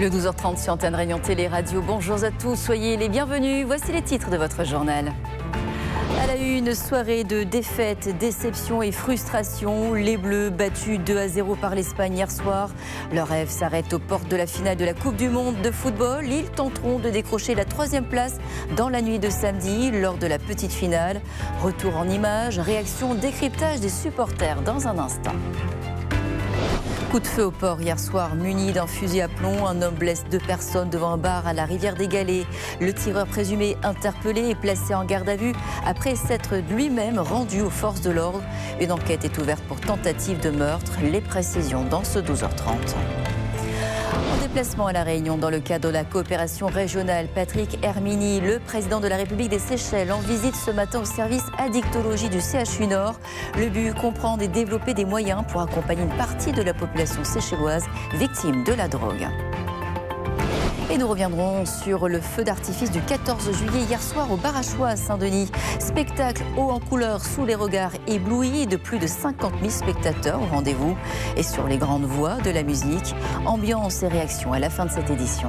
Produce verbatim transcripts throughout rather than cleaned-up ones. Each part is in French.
Le douze heures trente sur Antenne Réunion Télé Radio. Bonjour à tous, soyez les bienvenus. Voici les titres de votre journal. À la une, soirée de défaite, déception et frustration. Les Bleus battus deux à zéro par l'Espagne hier soir. Leur rêve s'arrête aux portes de la finale de la Coupe du Monde de football. Ils tenteront de décrocher la troisième place dans la nuit de samedi lors de la petite finale. Retour en images, réaction, décryptage des supporters dans un instant. Coup de feu au port hier soir, muni d'un fusil à plomb. Un homme blesse deux personnes devant un bar à la rivière des Galets. Le tireur présumé interpellé et placé en garde à vue après s'être lui-même rendu aux forces de l'ordre. Une enquête est ouverte pour tentative de meurtre. Les précisions dans ce douze heures trente. En déplacement à La Réunion dans le cadre de la coopération régionale, Patrick Hermini, le président de la République des Seychelles, en visite ce matin au service addictologie du C H U Nord. Le but, comprendre et développer des moyens pour accompagner une partie de la population séchelloise victime de la drogue. Et nous reviendrons sur le feu d'artifice du quatorze juillet hier soir au Barachois à Saint-Denis. Spectacle haut en couleur sous les regards éblouis de plus de cinquante mille spectateurs au rendez-vous. Et sur les grandes voix de la musique, ambiance et réaction à la fin de cette édition.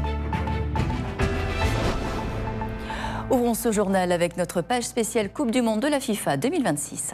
Ouvrons ce journal avec notre page spéciale Coupe du Monde de la FIFA deux mille vingt-six.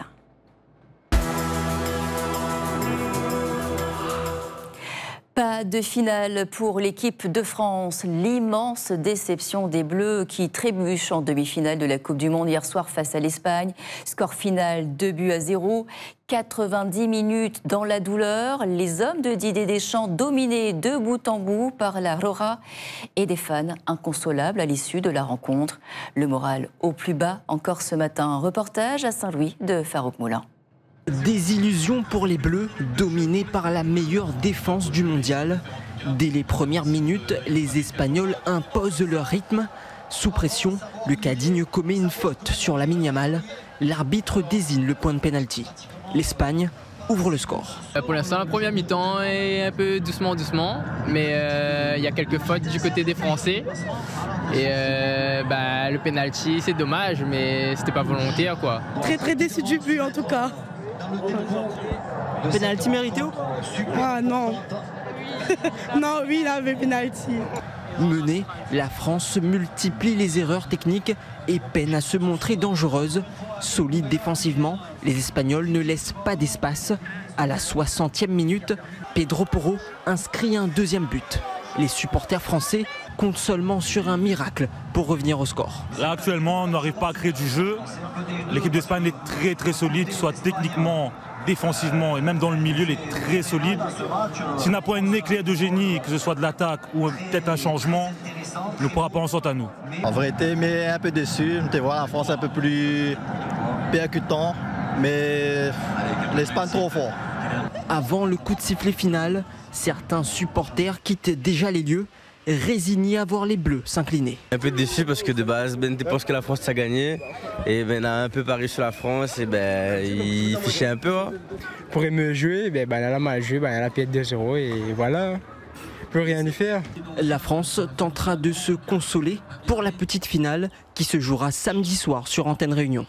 Pas de finale pour l'équipe de France. L'immense déception des Bleus qui trébuchent en demi-finale de la Coupe du Monde hier soir face à l'Espagne. Score final deux buts à zéro. quatre-vingt-dix minutes dans la douleur. Les hommes de Didier Deschamps dominés de bout en bout par la Roja et des fans inconsolables à l'issue de la rencontre. Le moral au plus bas encore ce matin. Un reportage à Saint-Louis de Farouk Moulin. Des illusions pour les Bleus, dominés par la meilleure défense du mondial. Dès les premières minutes, les Espagnols imposent leur rythme. Sous pression, le Cadigne commet une faute sur Lamine Yamal. L'arbitre désigne le point de pénalty. L'Espagne ouvre le score. Pour l'instant, la première mi-temps est un peu doucement, doucement. Mais euh, il y a quelques fautes du côté des Français. Et euh, bah, le pénalty, c'est dommage, mais c'était pas volontaire, quoi. Très très déçu du but en tout cas. Pénalty mérité ou? Ah non. Non, oui, il avait pénalty. Menée, la France multiplie les erreurs techniques et peine à se montrer dangereuse. Solide défensivement, les Espagnols ne laissent pas d'espace. À la soixantième minute, Pedro Porro inscrit un deuxième but. Les supporters français comptent seulement sur un miracle pour revenir au score. Là actuellement, on n'arrive pas à créer du jeu. L'équipe d'Espagne est très très solide, soit techniquement, défensivement et même dans le milieu, elle est très solide. S'il n'a pas un éclair de génie, que ce soit de l'attaque ou peut-être un changement, ne pourra pas en sortir à nous. En vérité, mais un peu déçu. Tu vois la France un peu plus percutant, mais l'Espagne trop fort. Avant le coup de sifflet final, certains supporters quittent déjà les lieux, résignés à voir les Bleus s'incliner. Un peu déçu parce que de base, Ben tu penses que la France a gagné et Ben a un peu parié sur la France et Ben il fichait un peu. Hein. Pour mieux jouer, ben, ben elle a mal joué, ben, elle a perdu deux zéro et voilà, on peut rien y faire. La France tentera de se consoler pour la petite finale qui se jouera samedi soir sur Antenne Réunion.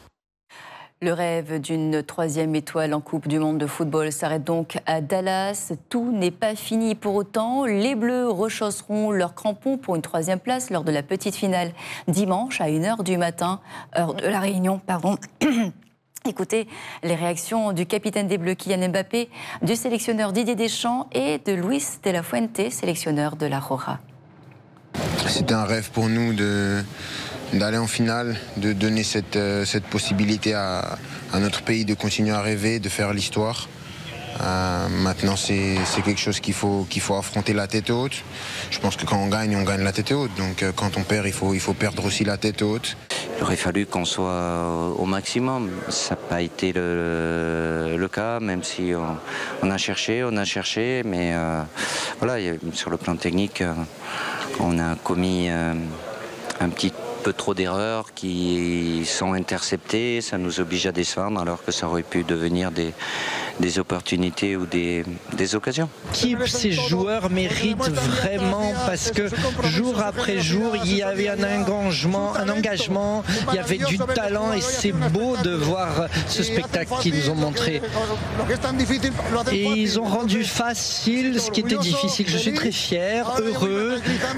Le rêve d'une troisième étoile en Coupe du Monde de football s'arrête donc à Dallas. Tout n'est pas fini pour autant. Les Bleus rechausseront leurs crampons pour une troisième place lors de la petite finale dimanche à une heure du matin, heure de la Réunion, pardon. Écoutez les réactions du capitaine des Bleus, Kylian Mbappé, du sélectionneur Didier Deschamps et de Luis de la Fuente, sélectionneur de la Roja. C'était un rêve pour nous de... d'aller en finale, de donner cette, euh, cette possibilité à, à notre pays de continuer à rêver, de faire l'histoire. Euh, maintenant, c'est quelque chose qu'il faut, qu'il faut affronter la tête haute. Je pense que quand on gagne, on gagne la tête haute. Donc euh, quand on perd, il faut, il faut perdre aussi la tête haute. Il aurait fallu qu'on soit au maximum. Ça n'a pas été le, le cas, même si on, on a cherché, on a cherché. Mais euh, voilà, sur le plan technique, euh, on a commis euh, un petit peu trop d'erreurs qui sont interceptées, ça nous oblige à descendre alors que ça aurait pu devenir des, des opportunités ou des, des occasions. Qui ces joueurs méritent vraiment, parce que jour après jour, il y avait un engagement, un engagement, il y avait du talent et c'est beau de voir ce spectacle qu'ils nous ont montré. Et ils ont rendu facile ce qui était difficile. Je suis très fier, heureux,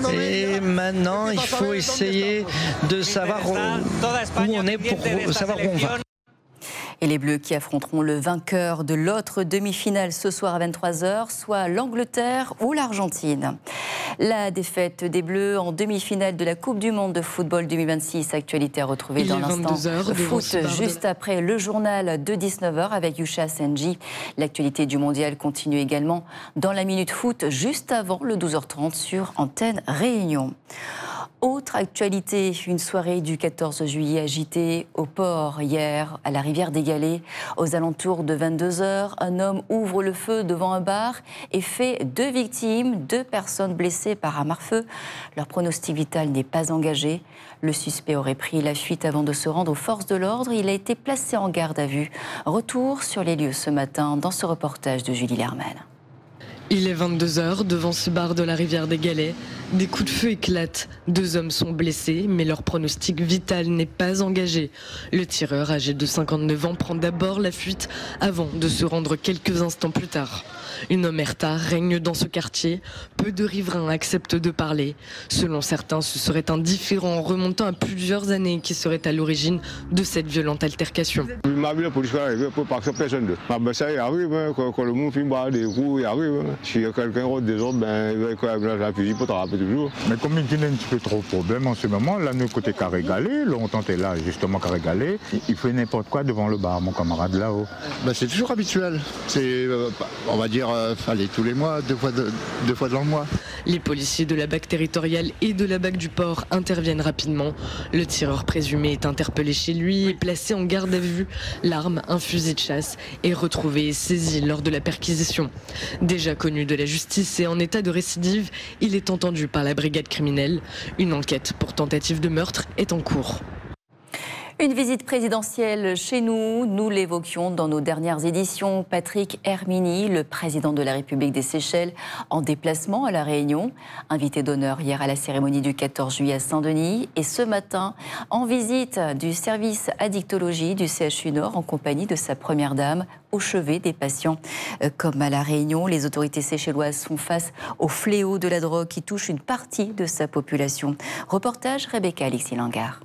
et maintenant il faut essayer de savoir où, où on est pour savoir où on va. Et les Bleus qui affronteront le vainqueur de l'autre demi-finale ce soir à vingt-trois heures, soit l'Angleterre ou l'Argentine. La défaite des Bleus en demi-finale de la Coupe du Monde de football deux mille vingt-six, actualité à retrouver dans l'instant foot juste après le journal de dix-neuf heures avec Yusha Senji. L'actualité du mondial continue également dans la Minute Foot juste avant le douze heures trente sur Antenne Réunion. Autre actualité, une soirée du quatorze juillet agitée au port hier à la rivière des Galets. Aux alentours de vingt-deux heures, un homme ouvre le feu devant un bar et fait deux victimes, deux personnes blessées par arme à feu. Leur pronostic vital n'est pas engagé. Le suspect aurait pris la fuite avant de se rendre aux forces de l'ordre. Il a été placé en garde à vue. Retour sur les lieux ce matin dans ce reportage de Julie Lermel. Il est vingt-deux heures, devant ce bar de la rivière des Galets. Des coups de feu éclatent. Deux hommes sont blessés, mais leur pronostic vital n'est pas engagé. Le tireur, âgé de cinquante-neuf ans, prend d'abord la fuite avant de se rendre quelques instants plus tard. Une omerta règne dans ce quartier. Peu de riverains acceptent de parler. Selon certains, ce serait un différend remontant à plusieurs années qui serait à l'origine de cette violente altercation. Il m'a vu la police arriver parce que personne ne. Ah ben ça y arrive, quand, quand le monde filme des coups, il arrive. Si quelqu'un rôde des autres, ben, il va quand même la fusil pour te rappeler toujours. Mais comme il y a un petit peu trop de problèmes en ce moment, là, nous, côté Carré-Galais, longtemps t'es là, justement Carré-Galais, il fait n'importe quoi devant le bar, mon camarade là-haut. Ben, c'est toujours habituel. C'est, euh, on va dire, euh, allez, tous les mois, deux fois, de, deux fois dans le mois. Les policiers de la B A C territoriale et de la B A C du port interviennent rapidement. Le tireur présumé est interpellé chez lui et placé en garde à vue. L'arme, un fusil de chasse, est retrouvée et saisie lors de la perquisition. Déjà connu de la justice et en état de récidive, il est entendu par la brigade criminelle. Une enquête pour tentative de meurtre est en cours. Une visite présidentielle chez nous, nous l'évoquions dans nos dernières éditions. Patrick Herminy, le président de la République des Seychelles, en déplacement à La Réunion, invité d'honneur hier à la cérémonie du quatorze juillet à Saint-Denis, et ce matin en visite du service addictologie du C H U Nord en compagnie de sa première dame, au chevet des patients. Comme à La Réunion, les autorités séchelloises font face au fléau de la drogue qui touche une partie de sa population. Reportage Rebecca Alexis-Langard.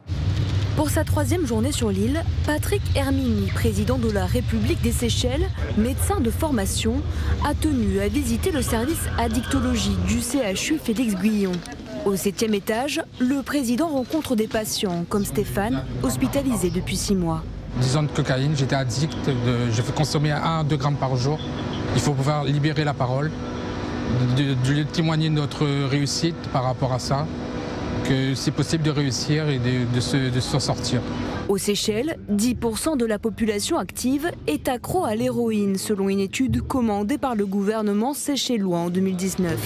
Pour sa troisième journée sur l'île, Patrick Herminy, président de la République des Seychelles, médecin de formation, a tenu à visiter le service addictologie du C H U Félix Guyon. Au septième étage, le président rencontre des patients comme Stéphane, hospitalisé depuis six mois. dix ans de cocaïne, j'étais addict, de, je fais consommer un à deux grammes par jour. Il faut pouvoir libérer la parole, de, de témoigner de notre réussite par rapport à ça, que c'est possible de réussir et de, de, se, de s'en sortir. Aux Seychelles, dix pour cent de la population active est accro à l'héroïne, selon une étude commandée par le gouvernement séchellois en deux mille dix-neuf.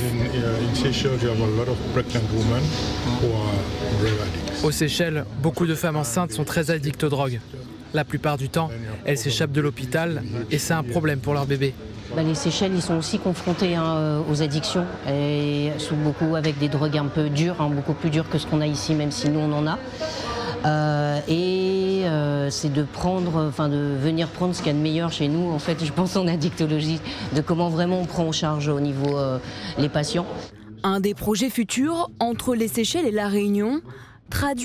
Aux Seychelles, beaucoup de femmes enceintes sont très addictes aux drogues. La plupart du temps, elles s'échappent de l'hôpital et c'est un problème pour leur bébé. Bah, les Seychelles, ils sont aussi confrontés hein, aux addictions, et sous beaucoup avec des drogues un peu dures, hein, beaucoup plus dures que ce qu'on a ici, même si nous on en a. Euh, et euh, c'est de prendre, enfin de venir prendre ce qu'il y a de meilleur chez nous, en fait, je pense en addictologie, de comment vraiment on prend en charge au niveau euh, les patients. Un des projets futurs entre les Seychelles et La Réunion, traduit